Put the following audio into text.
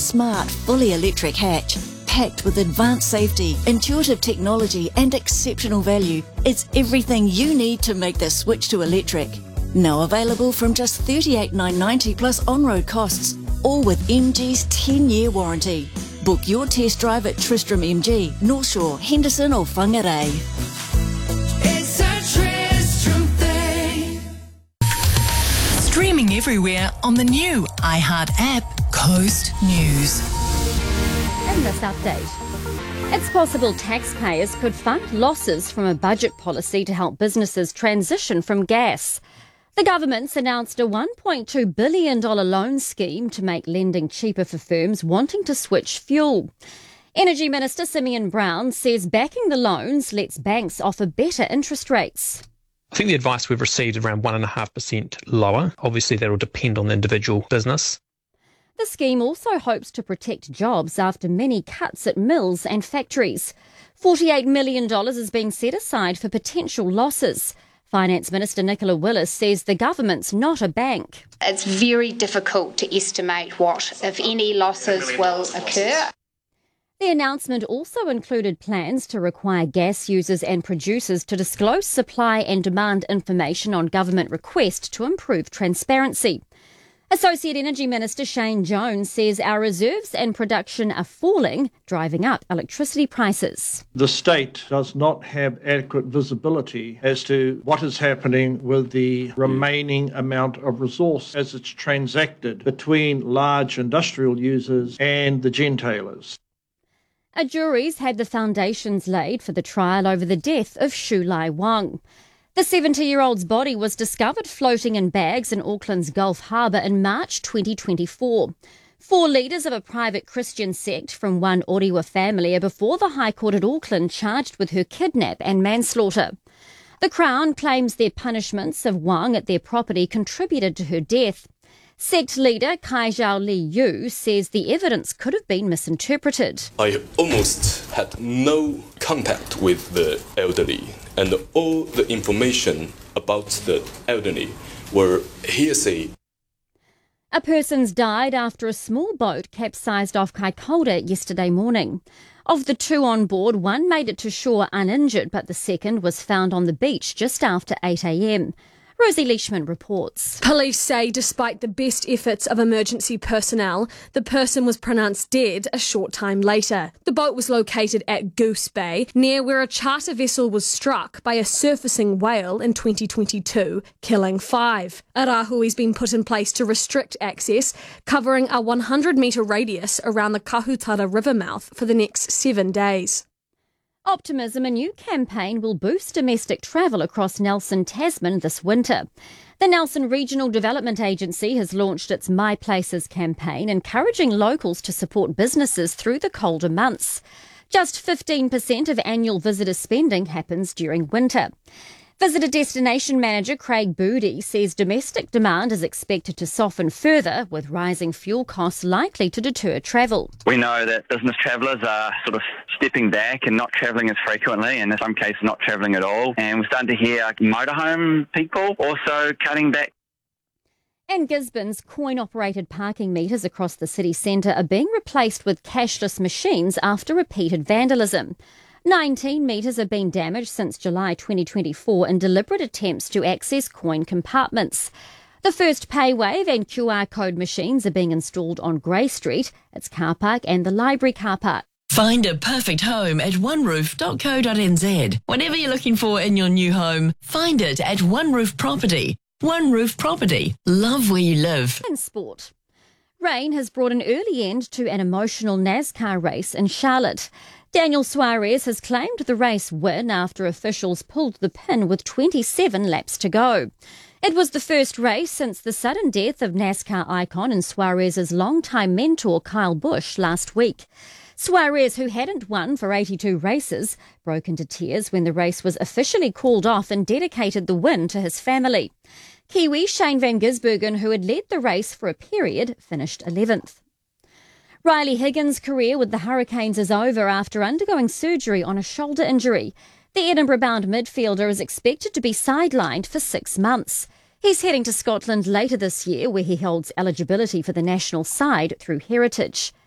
smart, fully electric hatch. Packed with advanced safety, intuitive technology and exceptional value, it's everything you need to make the switch to electric. Now available from just $38,990 plus on-road costs, all with MG's 10-year warranty. Book your test drive at Tristram MG, North Shore, Henderson or Whangarei. It's a Tristram thing. Streaming everywhere on the new iHeart app, Coast News. In this update, it's possible taxpayers could fund losses from a budget policy to help businesses transition from gas. The government's announced a $1.2 billion loan scheme to make lending cheaper for firms wanting to switch fuel. Energy Minister Simeon Brown says backing the loans lets banks offer better interest rates. I think the advice we've received is around 1.5% lower. Obviously, that will depend on the individual business. The scheme also hopes to protect jobs after many cuts at mills and factories. $48 million is being set aside for potential losses. Finance Minister Nicola Willis says the government's not a bank. It's very difficult to estimate what, if any, losses will occur. The announcement also included plans to require gas users and producers to disclose supply and demand information on government request to improve transparency. Associate Energy Minister Shane Jones says our reserves and production are falling, driving up electricity prices. The state does not have adequate visibility as to what is happening with the remaining amount of resource as it's transacted between large industrial users and the gentailers. A jury's had the foundations laid for the trial over the death of Shu Lai Wang. The 70-year-old's body was discovered floating in bags in Auckland's Gulf Harbour in March 2024. 4 leaders of a private Christian sect from one Orewa family are before the High Court at Auckland charged with her kidnap and manslaughter. The Crown claims their punishments of Wang at their property contributed to her death. Sect leader Kai Zhao Li Yu says the evidence could have been misinterpreted. I almost had no contact with the elderly, and all the information about the elderly were hearsay. A person's died after a small boat capsized off Kaikoura yesterday morning. Of the 2 on board, one made it to shore uninjured, but the second was found on the beach just after 8 a.m. Rosie Leishman reports. Police say despite the best efforts of emergency personnel, the person was pronounced dead a short time later. The boat was located at Goose Bay, near where a charter vessel was struck by a surfacing whale in 2022, killing 5. A rahui's been put in place to restrict access, covering a 100-metre radius around the Kahutara River mouth for the next 7 days. Optimism, a new campaign will boost domestic travel across Nelson, Tasman this winter. The Nelson Regional Development Agency has launched its My Places campaign, encouraging locals to support businesses through the colder months. Just 15% of annual visitor spending happens during winter. Visitor Destination Manager Craig Boody says domestic demand is expected to soften further, with rising fuel costs likely to deter travel. We know that business travellers are sort of stepping back and not travelling as frequently, and in some cases not travelling at all. And we're starting to hear motorhome people also cutting back. And Gisborne's coin-operated parking metres across the city centre are being replaced with cashless machines after repeated vandalism. 19 metres have been damaged since July 2024 in deliberate attempts to access coin compartments. The first PayWave and QR code machines are being installed on Grey Street, its car park and the library car park. Find a perfect home at oneroof.co.nz. Whatever you're looking for in your new home, find it at One Roof Property. One Roof Property. Love where you live. And sport. Rain has brought an early end to an emotional NASCAR race in Charlotte. Daniel Suarez has claimed the race win after officials pulled the pin with 27 laps to go. It was the first race since the sudden death of NASCAR icon and Suarez's longtime mentor Kyle Busch last week. Suarez, who hadn't won for 82 races, broke into tears when the race was officially called off and dedicated the win to his family. Kiwi Shane van Gisbergen, who had led the race for a period, finished 11th. Riley Higgins' career with the Hurricanes is over after undergoing surgery on a shoulder injury. The Edinburgh-bound midfielder is expected to be sidelined for 6 months. He's heading to Scotland later this year, where he holds eligibility for the national side through Heritage.